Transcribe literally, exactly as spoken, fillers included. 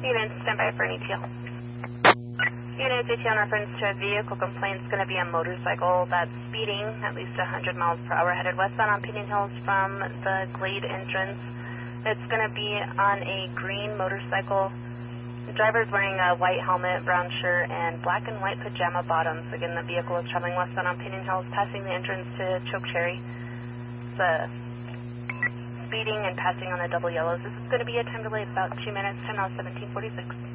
Units, stand by for an E T L. Units, E T L in reference to a vehicle complaint is going to be a motorcycle that's speeding at least one hundred miles per hour headed westbound on Pinion Hills from the Glade entrance. It's going to be on a green motorcycle. The driver's wearing a white helmet, brown shirt, and black and white pajama bottoms. Again, the vehicle is traveling westbound on Pinion Hills, passing the entrance to Chokecherry. The speeding and passing on the double yellows. This is going to be a time delay of about two minutes, ten oh seventeen forty-six.